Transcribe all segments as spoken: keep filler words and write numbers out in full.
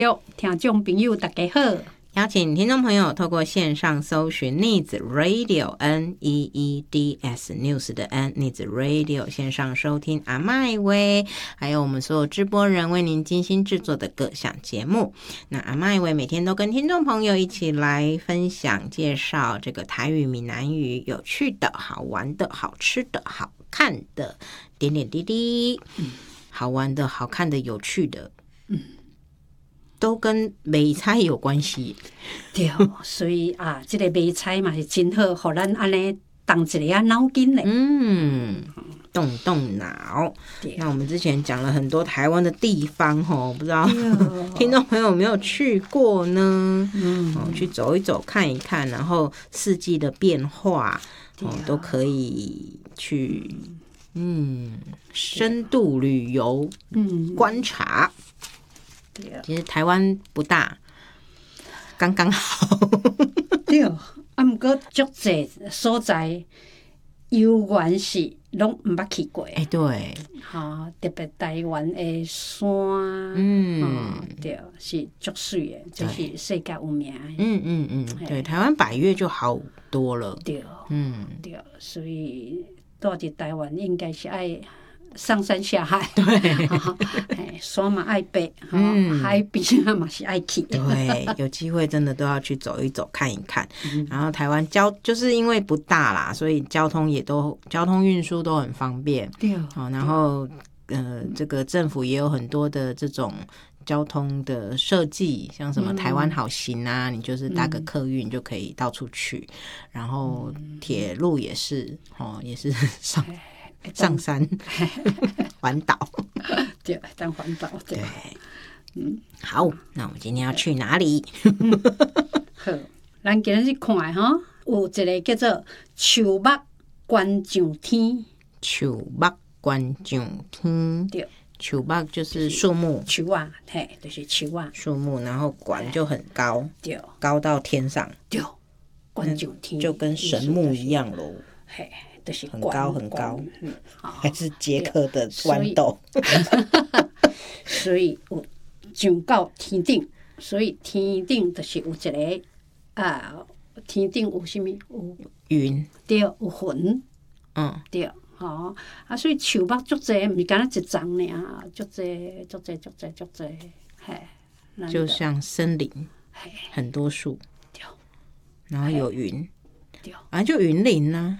哟，听众朋友大家好， 邀请听众朋友透过线上搜寻 Needs Radio N E E D S News 的 N Needs Radio 线上收听阿麦威，还有我们所有直播人为您精心制作的各项节目。那阿麦威每天都跟听众朋友一起来分享介绍这个台语闽南语有趣的好玩的好吃的好看的点点滴滴、嗯、好玩的好看的有趣的嗯都跟买菜有关系， 对，所以啊，这个买菜嘛是真好，互咱安尼动一个啊脑筋嘞， 嗯，动动脑。那我们之前讲了很多台湾的地方吼，不知道听众朋友有没有去过呢？嗯、哦，去走一走看一看，然后四季的变化哦都可以去嗯深度旅游，嗯，观察。其实台湾不大，刚刚好。 对，啊，不过足济所在游园是拢唔捌去过。 哎、欸，对， 哈，特别台湾的山， 嗯， 哦、对，是足水的，就是世界有名的。 嗯嗯嗯，对，台湾百岳就好多了。 对， 嗯， 对，所以住伫台湾应该是爱上山下海， 对， 山嘛爱爬，嗯，海边嘛是爱去。 对，有机会真的都要去走一走、看一看。嗯、然后台湾交就是因为不大啦，所以交通也都交通运输都很方便。 对， 哦，然后呃，这个政府也有很多的这种交通的设计，像什么台湾好行啊，嗯、你就是搭个客运就可以到处去。然后铁路也是，哦，也是上。上山环岛， 对，当环岛，对， 嗯，好，那我们今天要去哪里？ 嗯、好，咱今日去看哈，有一个叫做树木观上天， 树木观上天， 对， 树木就是树木， 树啊，嘿，就是树啊， 树木，然后观就很高， 对， 高到天上， 对，观上天就跟神木一样喽， 嘿。就是很高很高， 嗯、 还是捷克的豌豆， 所以有上到天顶，所以天顶就是有一个啊，天顶有啥物？有云， 对，有云， 嗯， 对，吼、哦、啊，所以树木足济，毋是干那一丛尔，足济足济足济足济，嘿， 就像森林，很多树， 对， 然后有云， 对， 啊，就云林啊。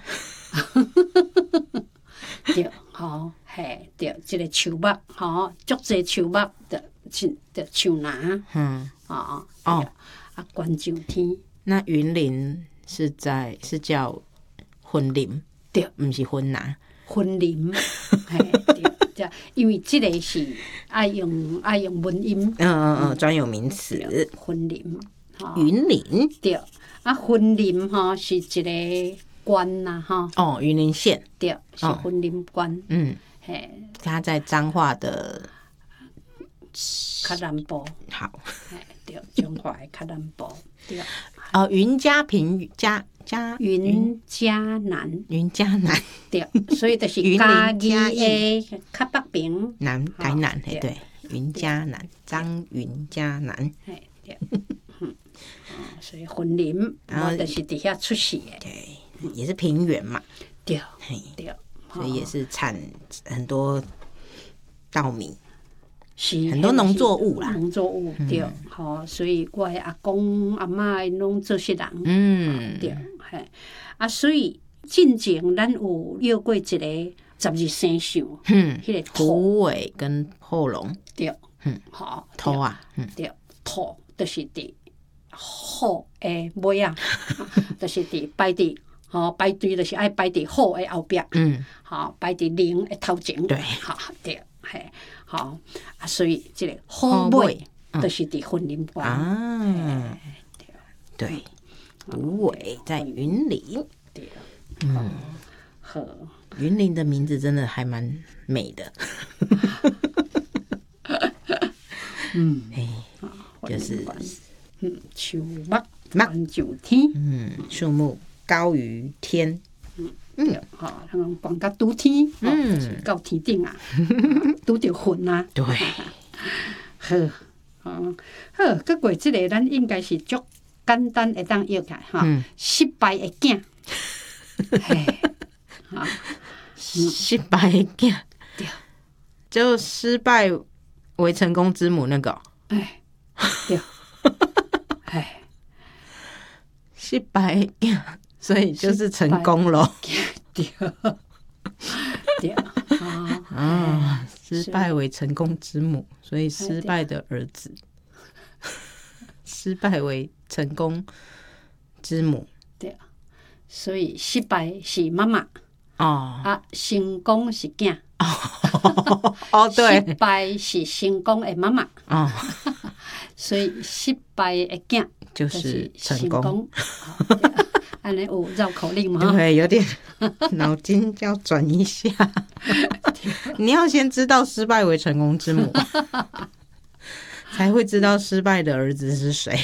对，吼，嘿，对，一个树木，吼，足济树木的，的树林， 嗯， 哦， 哦， 啊，观上天。 那云林是在是叫云林， 对， 不是云南。 云林，嘿，对，因为这个是爱用爱用文音， 嗯嗯嗯，专有名词。 云林， 云林， 对，啊，云林吼是一个。关呐、啊、哈哦，云林县对，是云林关，哦、 嗯， 嘿， 它在彰化的较南部， 好， 对，彰化的较南部，对， 哦，云嘉平嘉嘉云嘉南， 云嘉南， 对，所以就是嘉义的较北边， 南台南，嘿，对，云嘉南，彰云嘉南， 嘿，对，嗯，所以云林，我就是伫遐出世的， 对。也是平原嘛， 对对， 所以也是产很多稻米， 是很多农作物啦， 农作物对，好、嗯，所以我的阿公阿嬷拢做些人， 嗯， 对，嘿，啊，所以进前咱有约过一个十二生肖， 嗯， 迄个虎尾跟后龙， 对， 嗯， 好， 兔啊， 嗯，对，兔就是伫虎的尾啊，就是伫摆伫。吼、哦，排队就是爱排伫虎的后壁，嗯，好排伫龙的头前， 对， 好对，嘿，好啊，所以这个虎尾就是伫云林关啊，对，对，虎尾在云林， 对， 嗯， 好， 云林的名字真的还蛮美的， 嗯， 哎，就是嗯，树木观上天， 嗯，树木。高于天， 嗯，对，吼，通讲到拄天，嗯，到天顶啊，拄着云啊， 对， 好， 哦，好，佮过即个咱应该是足简单会当约起来哈。失败的囝，嘿，哈， 失败的囝， 对， 就失败为成功之母那个、哦。 哎，对，哎， 失败的囝，所以就是成功咯。 对，对，啊、 哦，失败为成功之母，所以失败的儿子，失败为成功之母。 对，所以失败是妈妈。 哦， 啊，成功是囝。 哦，对， 失败是成功的妈妈。 哦， 所以失败的囝就是成功。 安尼有绕口令吗？ 对，有点脑筋要转一下。你要先知道失败为成功之母，才会知道失败的儿子是谁。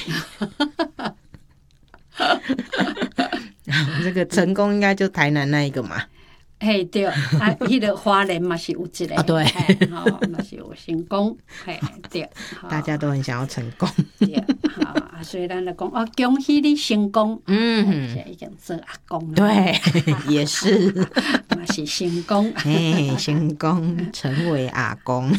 这个成功应该就台南那一个嘛。 嘿，对，啊，迄个花莲嘛是有一个， 啊对， 吼，嘛是有成功，嘿，对， 大家都很想要成功， 对，好，啊，所以咱就讲，哦，恭喜你成功，嗯，现在已经做阿公了， 对，也是， 嘛是成功， 哎，成功成为阿公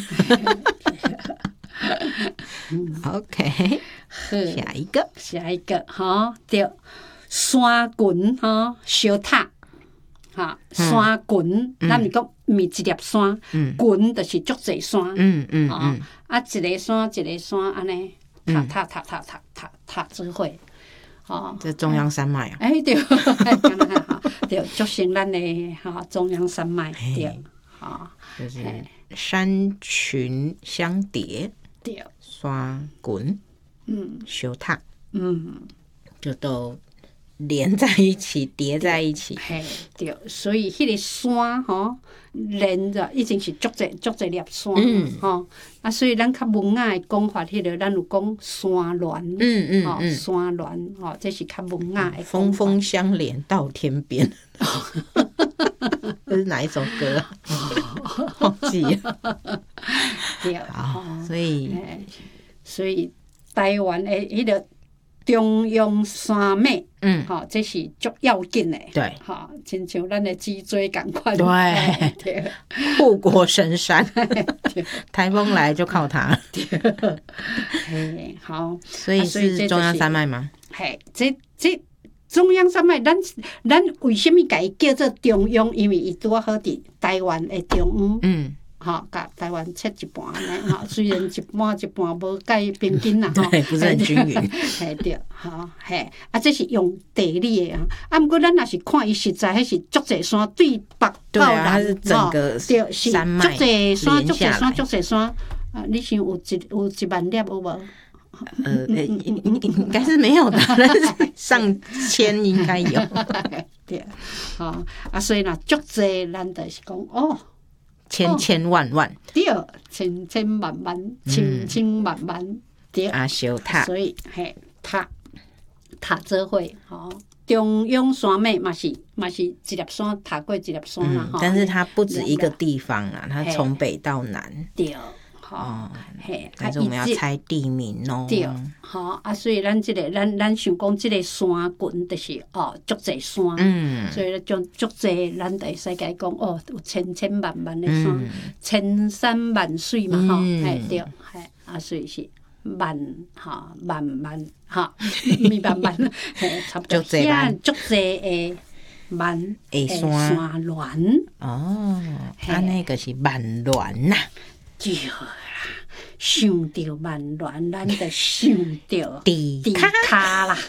，OK， 下一个， 下一个，哈，对，山群哈，小塔。哈，山群，咱毋是讲毋是一粒山，群就是足侪山， 嗯嗯嗯， 啊，一个山一个山安尼，塔塔塔塔塔塔塔做伙，哦， 这中央山脉啊， 哎对，对，组成咱的哈中央山脉，对，哈， 就是山群相叠， 对， 山群，嗯，小塔， 嗯， 就都。连在一起，叠在一起。 嘿，对，所以迄个山吼，连着已经是足侪足侪粒山，嗯，吼啊，所以咱较文雅的讲法，迄个咱有讲山峦，嗯嗯吼，山峦，吼，这是较文雅的。 峰峰相连到天边，这是哪一首歌？忘记了。 对， 好，所以所以台湾的迄个。中央山脉，嗯，吼，这是足要紧的， 对， 吼，亲像咱的脊椎共款， 对，对，护国神山，台风来就靠它， 嘿，好， 所以是中央山脉吗？ 嘿，这这中央山脉，咱咱为什么甲伊叫做中央？因为伊拄好伫台湾的中央，嗯。吼，甲台湾切一半安尼吼，虽然一半一半无介平均啦，吼， 对，不是很均匀， 嘿对，吼嘿，啊，这是用地理的啊，啊，毋过咱若是看伊实在，迄是足侪山对北到南， 吼，对，是山脉足侪山，足侪山，足侪山，啊，你想有一有一万粒有无？ 呃，应应该是没有的，但是上千应该有， 对，吼啊，所以若足侪，咱就是讲哦。 千千万万， 对，千千万万，千千万万，对， 啊，小塔， 所以嘿，塔塔做伙，吼，中央山脉嘛是嘛是一粒山塔过一粒山啦， 但是它不止一个地方啦，它从北到南， 对，吼， 嘿，但是我们要猜地名哦， 对，吼，啊，所以咱这个咱咱想讲这个山群就是哦，足侪山，嗯，所以咧种足侪，咱就会使甲伊讲哦，有千千万万的山，千山万水嘛，吼，嘿，对，嘿，啊，所以是万，哈，万万，哈，咪万万，嘿，差不多，足侪足侪的万的山峦， 哦，啊，那个是万峦呐。 对啦，想到万峦，咱就想到地卡啦。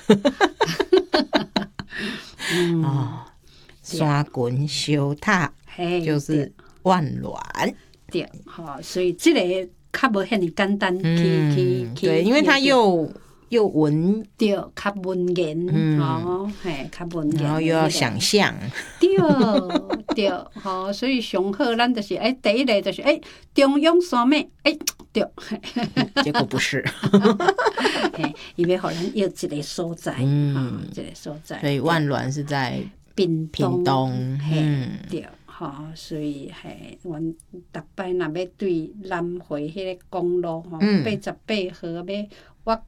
嗯、哦，山群小塔就是万峦。 对，好，所以这个较无遐尼简单去、 嗯、 去去。 对，因为它又又文， 对，较文言，嗯、哦，嘿，较文言， 然后又要想象。 对对，吼，所以上好，咱就是诶，第一个就是诶，中央山脉，诶，对， 结果不是， 嘿，伊要互咱约一个所在，嗯，一个所在， 所以万峦是在屏屏东， 嗯，对， 吼，所以嘿，阮逐摆若要对南回迄个公路吼，八十八号要